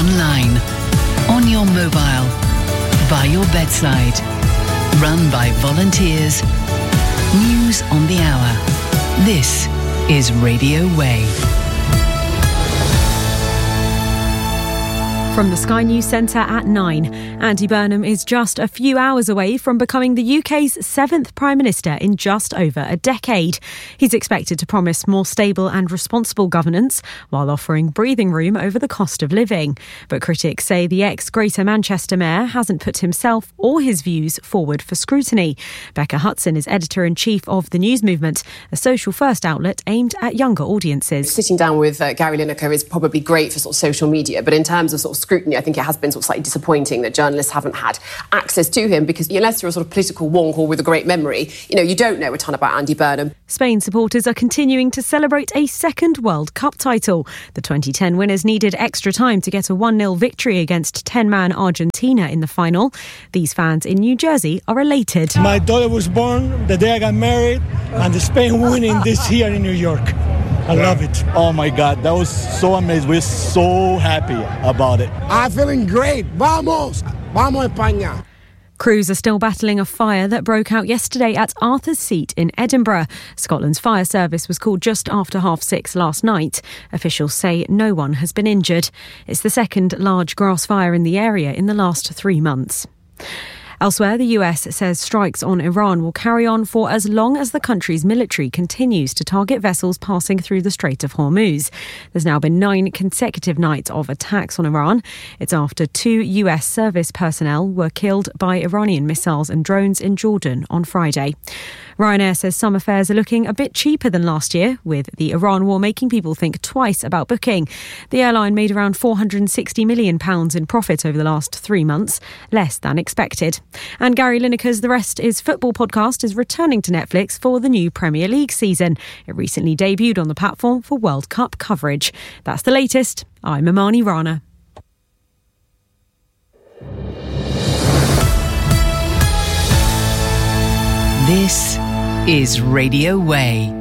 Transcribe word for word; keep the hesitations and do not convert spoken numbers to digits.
online, on your mobile, by your bedside. Run by volunteers. News on the hour. This is Radio Way. From the Sky News Centre at nine, Andy Burnham is just a few hours away from becoming the U K's seventh Prime Minister in just over a decade. He's expected to promise more stable and responsible governance while offering breathing room over the cost of living. But critics say the ex-Greater Manchester Mayor hasn't put himself or his views forward for scrutiny. Becca Hudson is editor-in-chief of The News Movement, a social-first outlet aimed at younger audiences. Sitting down with uh, Gary Lineker is probably great for sort of social media, but in terms of sort of scrutiny, I think it has been sort of slightly disappointing that journalists haven't had access to him, because unless you're a sort of political wonk or with a great memory, you know, you don't know a ton about Andy Burnham. Spain supporters are continuing to celebrate a second World Cup title. The twenty ten winners needed extra time to get a one nil victory against ten-man Argentina in the final. These fans in New Jersey are elated. My daughter was born the day I got married, and the Spain winning this year in New York. I love it. Oh my God, that was so amazing. We're so happy about it. I'm feeling great. Vamos! Vamos España! Crews are still battling a fire that broke out yesterday at Arthur's Seat in Edinburgh. Scotland's fire service was called just after half six last night. Officials say no one has been injured. It's the second large grass fire in the area in the last three months. Elsewhere, the U S says strikes on Iran will carry on for as long as the country's military continues to target vessels passing through the Strait of Hormuz. There's now been nine consecutive nights of attacks on Iran. It's after two U S service personnel were killed by Iranian missiles and drones in Jordan on Friday. Ryanair says summer fares are looking a bit cheaper than last year, with the Iran war making people think twice about booking. The airline made around four hundred sixty million pounds in profit over the last three months, less than expected. And Gary Lineker's The Rest is Football podcast is returning to Netflix for the new Premier League season. It recently debuted on the platform for World Cup coverage. That's the latest. I'm Imani Rana. This is Radio Way.